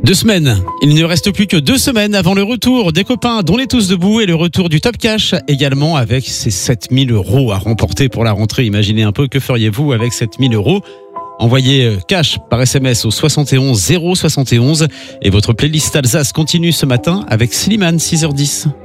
2 semaines. Il ne reste plus que 2 semaines avant le retour des copains dont les tous debout et le retour du Top Cash également avec ces 7000 € à remporter pour la rentrée. Imaginez un peu, que feriez-vous avec 7000 €? Envoyez cash par SMS au 71 071 et votre playlist Alsace continue ce matin avec Slimane, 6h10.